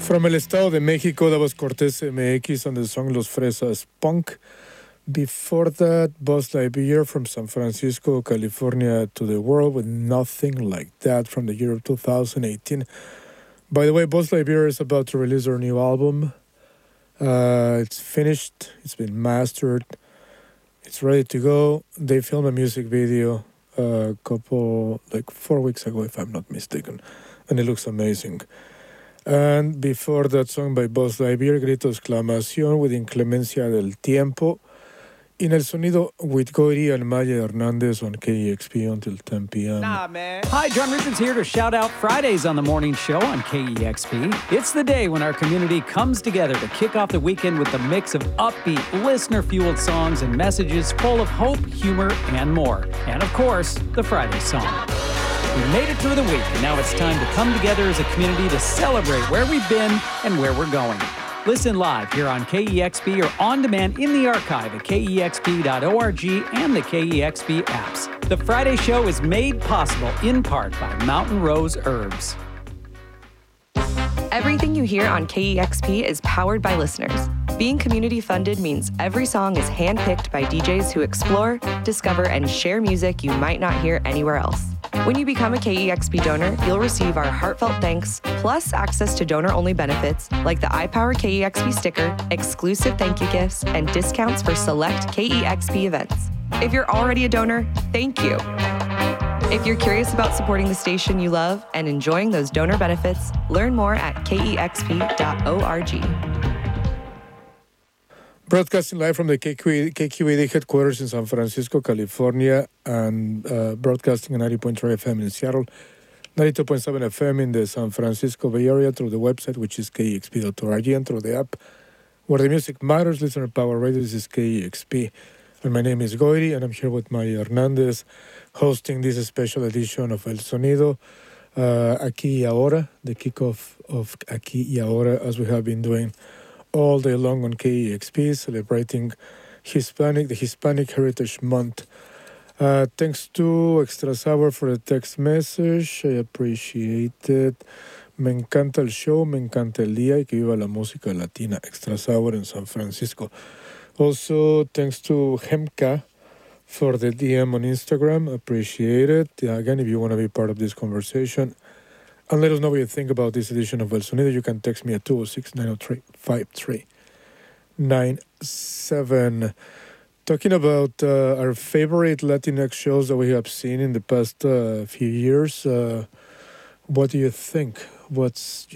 From el Estado de México, that was Cortés MX on the song Los Fresas Punk. Before that, Buzz Lightyear from San Francisco, California to the world with Nothing Like That from the year of 2018. By the way, Buzz Lightyear is about to release their new album. It's finished, it's been mastered, it's ready to go. They filmed a music video a couple, like 4 weeks ago, if I'm not mistaken, and it looks amazing. And before that song by Buzz Lightyear, Grito Exclamación with Inclemencia del Tiempo. In El Sonido with Goiri and Maya Hernandez on KEXP until 10 p.m. Nah, man. Hi, John Rubens here to shout out Fridays on the morning show on KEXP. It's the day when our community comes together to kick off the weekend with a mix of upbeat, listener-fueled songs and messages full of hope, humor, and more. And of course, the Friday song. We made it through the week, and now it's time to come together as a community to celebrate where we've been and where we're going. Listen live here on KEXP or on demand in the archive at kexp.org and the KEXP apps. The Friday show is made possible in part by Mountain Rose Herbs. Everything you hear on KEXP is powered by listeners. Being community funded means every song is handpicked by DJs who explore, discover, and share music you might not hear anywhere else. When you become a KEXP donor, you'll receive our heartfelt thanks, plus access to donor-only benefits like the iPower KEXP sticker, exclusive thank you gifts, and discounts for select KEXP events. If you're already a donor, thank you. If you're curious about supporting the station you love and enjoying those donor benefits, learn more at kexp.org. Broadcasting live from the KQED headquarters in San Francisco, California, and broadcasting on 90.3 FM in Seattle, 92.7 FM in the San Francisco Bay Area through the website, which is kexp.org, and through the app where the music matters, listener power radio. This is KEXP. And my name is Goiri, and I'm here with Maya Hernandez, hosting this special edition of El Sonido, Aquí y Ahora, the kickoff of Aquí y Ahora, as we have been doing all day long on KEXP, celebrating the Hispanic Heritage Month. Thanks to Extra Sour for the text message. I appreciate it. Me encanta el show, me encanta el día, y que viva la música latina. Extra Sour in San Francisco. Also, thanks to Hemka for the DM on Instagram. Appreciate it. Again, if you want to be part of this conversation, and let us know what you think about this edition of El Sonido, you can text me at 206-903-5397. Talking about our favorite Latinx shows that we have seen in the past few years, what do you think? With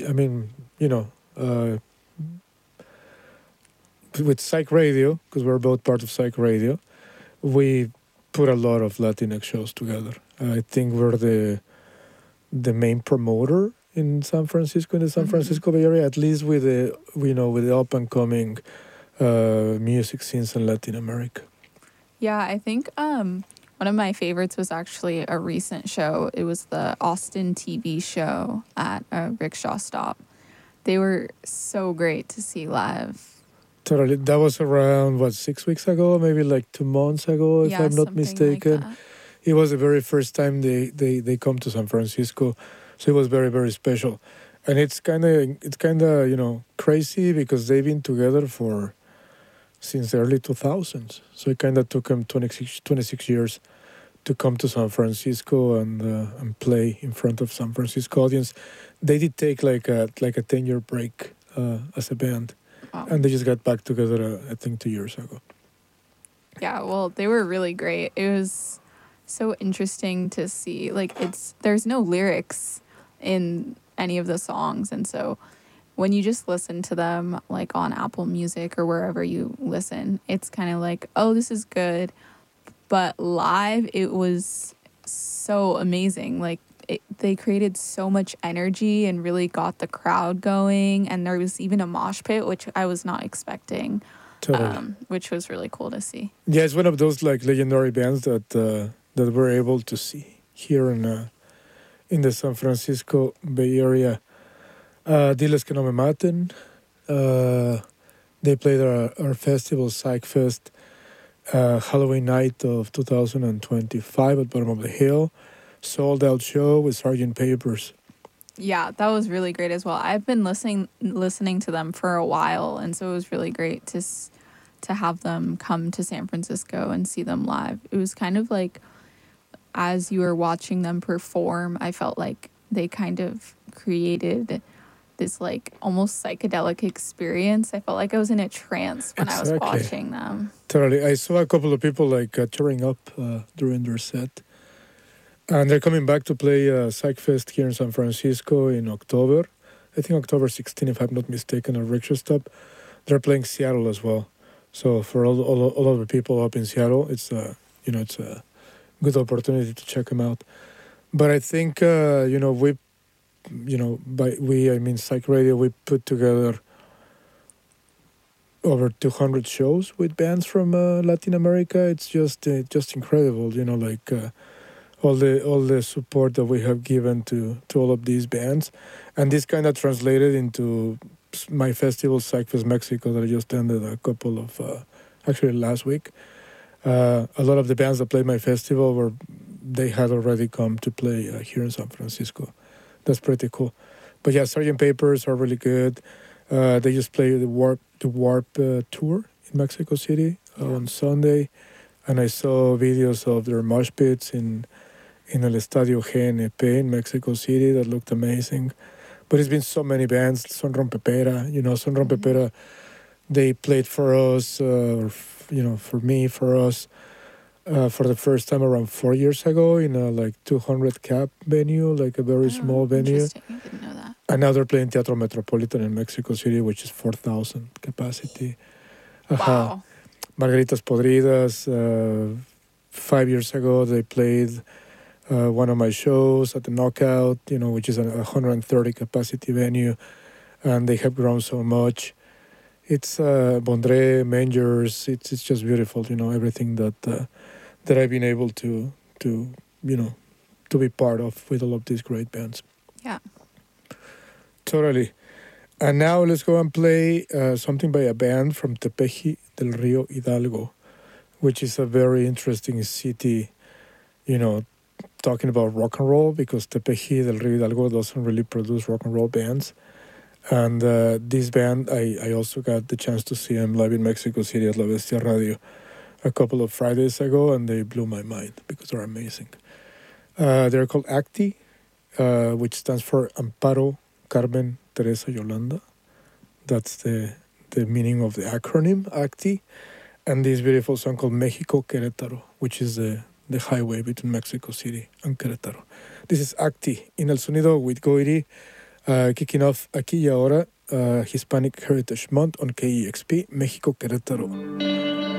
Psych Radio, because we're both part of Psych Radio, we put a lot of Latinx shows together. I think we're the main promoter in San Francisco, in the San Francisco Bay Area, at least with the up and coming music scenes in Latin America. Yeah, I think one of my favorites was actually a recent show. It was the Austin TV show at a rickshaw stop. They were so great to see live. Totally. That was around, 6 weeks ago? Maybe like 2 months ago, if I'm not mistaken. Like it was the very first time they come to San Francisco. So it was very, very special. And it's kind of crazy because they've been together since the early 2000s. So it kind of took them 26 years to come to San Francisco and play in front of San Francisco audience. They did take like a 10-year break as a band. Wow. And they just got back together, I think, 2 years ago. Yeah, well, they were really great. It was so interesting to see. There's no lyrics in any of the songs. And so when you just listen to them, like on Apple Music or wherever you listen, it's kind of like, oh, this is good. But live, it was so amazing. They created so much energy and really got the crowd going. And there was even a mosh pit, which I was not expecting, Totally. which was really cool to see. Yeah, it's one of those legendary bands that we're able to see here in the San Francisco Bay Area. Diles que no me maten. They played our festival, Psych Fest, Halloween night of 2025 at Bottom of the Hill. Sold out show with Sgt. Papers Yeah, that was really great as well. I've been listening to them for a while, and so it was really great to have them come to San Francisco and see them live. It was kind of like as you were watching them perform, I felt like they kind of created this like almost psychedelic experience. I felt like I was in a trance when I was watching them. Totally. I saw a couple of people like tearing up during their set. And they're coming back to play PsychFest here in San Francisco in October. I think October 16, if I'm not mistaken, at Rickshaw Stop. They're playing Seattle as well. So for all of the people up in Seattle, it's it's a good opportunity to check them out. But I think I mean Psych Radio, we put together over 200 shows with bands from Latin America. It's just incredible, all the support that we have given to all of these bands, and this kind of translated into my festival, PsychFest Mexico, that I just ended a couple of actually last week. A lot of the bands that played my festival they had already come to play here in San Francisco. That's pretty cool. But yeah, Sgt. Papers are really good. They just played the Warp tour in Mexico City on Sunday, and I saw videos of their mosh pits in El Estadio GNP in Mexico City that looked amazing. But it's been so many bands. Son Rompepera, Son Rompepera, they played for us, for me, for us, for the first time around 4 years ago in a like 200 cap venue, like a very small venue. Interesting. I didn't know that. And now they're playing Teatro Metropolitan in Mexico City, which is 4,000 capacity. Wow. Margaritas Podridas, 5 years ago, they played one of my shows at the Knockout, which is a 130 capacity venue, and they have grown so much. It's Bondré, Mangers. It's just beautiful, everything that I've been able to be part of with all of these great bands. Yeah. Totally. And now let's go and play something by a band from Tepeji del Rio Hidalgo, which is a very interesting city, talking about rock and roll, because Tepeji del Rio Hidalgo doesn't really produce rock and roll bands. And this band, I also got the chance to see them live in Mexico City at La Bestia Radio a couple of Fridays ago, and they blew my mind because they're amazing. They're called ACTI, which stands for Amparo, Carmen, Teresa, Yolanda. That's the meaning of the acronym, ACTI. And this beautiful song called México Querétaro, which is the highway between Mexico City and Querétaro. This is ACTI in El Sonido with Goiri, kicking off aquí y ahora, Hispanic Heritage Month on KEXP, México Querétaro.